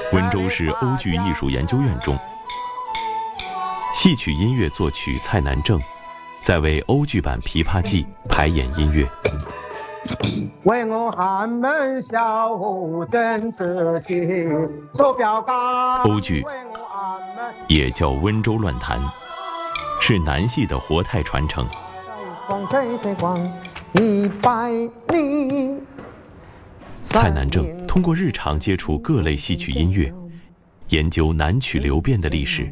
温州市欧剧艺术研究院中，戏曲音乐作曲蔡南正在为欧剧版《琵琶记》排演音乐。 为我寒门小镇子去做表纲。 欧剧也叫温州乱弹，是南戏的活态传承。蔡南正通过日常接触各类戏曲音乐，研究南曲流变的历史。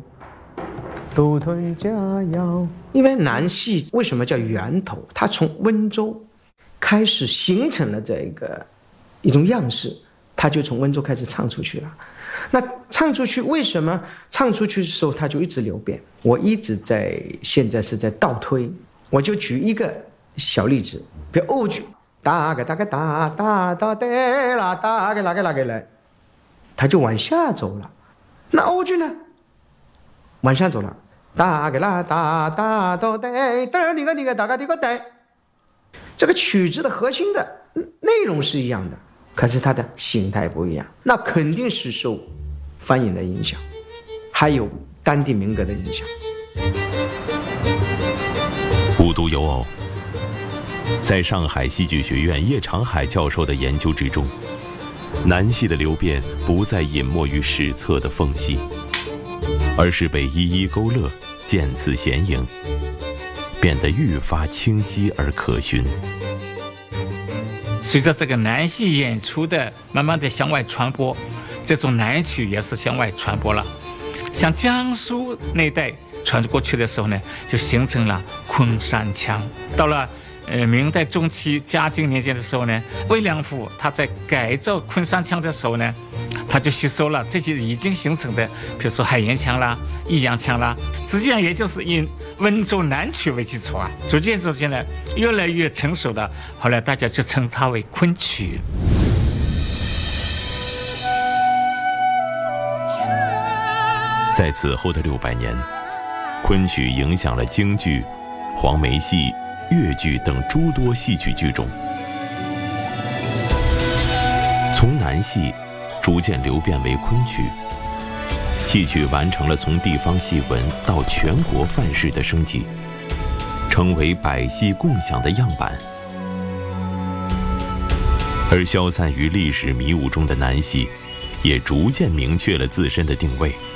因为南戏为什么叫源头？它从温州开始形成了这个一种样式，它就从温州开始唱出去了。那唱出去，为什么唱出去的时候它就一直流变？我一直现在是在倒推，我就举一个小例子，比如欧剧，哒个哒个哒哒哒哒啦哒个啦个啦个来，它就往下走了。那欧剧呢，往上走了，哒个啦哒哒哒哒哒你个你个哒个你个哒。这个曲子的核心的内容是一样的，可是它的形态不一样，那肯定是受方言的影响，还有当地民歌的影响。 无独有偶，在上海戏剧学院叶长海教授的研究之中，南戏的流变不再隐没于史册的缝隙，而是被一一勾勒，渐次显影，变得愈发清晰而可循。 随着这个南戏演出的慢慢的向外传播，这种南曲也是向外传播了。像江苏那一带传过去的时候呢，就形成了昆山腔。到了明代中期嘉靖年间的时候呢，魏良辅他在改造昆山腔的时候呢，他就吸收了这些已经形成的，比如说海盐腔啦、益阳腔啦，实际上也就是以温州南曲为基础啊，逐渐呢越来越成熟的，后来大家就称它为昆曲。 在此后的600年，昆曲影响了京剧、黄梅戏、越剧等诸多戏曲剧种，从南戏逐渐流变为昆曲。戏曲完成了从地方戏文到全国范式的升级，成为百戏共享的样板。而消散于历史迷雾中的南戏，也逐渐明确了自身的定位。